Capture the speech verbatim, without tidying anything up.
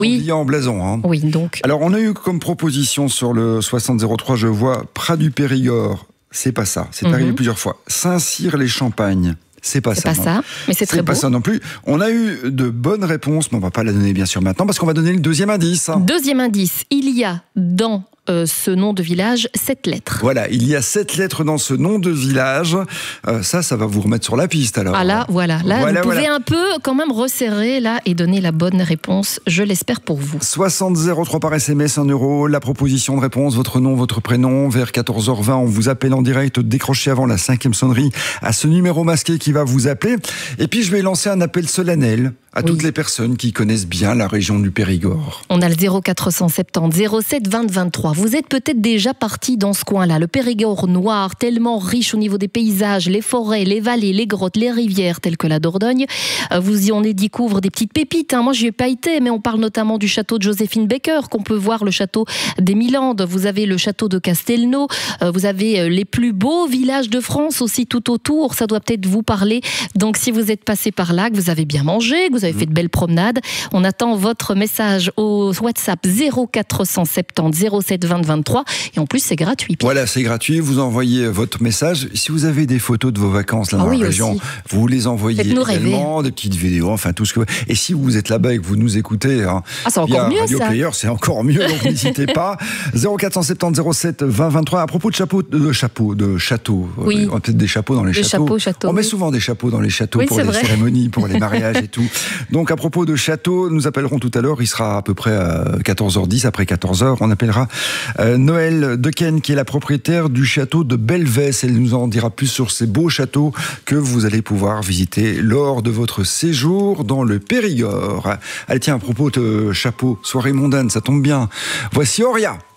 Oui. En blason. Hein. Oui, donc. Alors, on a eu comme proposition sur le soixante zéro trois, je vois Prat du Périgord. C'est pas ça. C'est mm-hmm. arrivé plusieurs fois. Saint-Cyr-les-Champagnes. C'est pas c'est ça. C'est pas ça, mais c'est très beau. C'est pas ça non plus. On a eu de bonnes réponses, mais on va pas la donner bien sûr maintenant parce qu'on va donner le deuxième indice. Deuxième indice. Il y a dans euh, ce nom de village sept lettres. Voilà, il y a sept lettres dans ce nom de village. Euh, ça, ça va vous remettre sur la piste alors. Ah là, voilà. Là, voilà, vous pouvez voilà. un peu quand même resserrer là et donner la bonne réponse. Je l'espère pour vous. soixante zéro trois par S M S, un euro. La proposition de réponse, votre nom, votre prénom. Vers quatorze heures vingt, on vous appelle en direct. Décrochez avant la cinquième sonnerie à ce numéro masqué qui va vous appeler. Et puis, je vais lancer un appel solennel à oui. toutes les personnes qui connaissent bien la région du Périgord. On a le zéro quatre cent soixante-dix zéro sept vingt vingt-trois. Vous êtes peut-être déjà parti dans ce coin-là. Le Périgord noir, tellement riche au niveau des paysages, les forêts, les vallées, les grottes, les rivières, telles que la Dordogne. Vous y en y découvre des petites pépites. Hein. Moi, j'y ai pas été, mais on parle notamment du château de Joséphine Baker, qu'on peut voir, le château des Milandes. Vous avez le château de Castelnau. Vous avez les plus beaux villages de France aussi tout autour. Ça doit peut-être vous parler. Donc, si vous êtes passé par là, que vous avez bien mangé, que vous avez fait de belles promenades, on attend votre message au WhatsApp zéro quatre cent soixante-dix zéro sept vingt vingt-trois. Et en plus, c'est gratuit. Pierre. Voilà, c'est gratuit. Vous envoyez votre message. Si vous avez des photos de vos vacances là ah dans oui, la région, aussi. vous les envoyez également, rêver. Des petites vidéos, enfin tout ce que. Et si vous êtes là-bas et que vous nous écoutez, hein, ah, c'est encore mieux Radio ça. Player, c'est encore mieux. Donc n'hésitez pas. zéro quatre cent soixante-dix zéro sept vingt vingt-trois. À propos de chapeaux, de chapeaux, de châteaux. Oui. On a peut-être des chapeaux dans les des châteaux. Chapeaux, châteaux. On met souvent des chapeaux dans les châteaux oui, pour les vrai. cérémonies, pour les mariages et tout. Donc à propos de châteaux, nous appellerons tout à l'heure. Il sera à peu près à quatorze heures dix. Après quatorze heures, on appellera euh, Noël Dequesne, qui est la propriétaire du château de Belvès. Elle nous en dira plus sur ces beaux châteaux que vous allez pouvoir visiter lors de votre séjour dans le Périgord. Allez, tiens, à propos de chapeau, soirée mondaine, ça tombe bien. Voici Auria.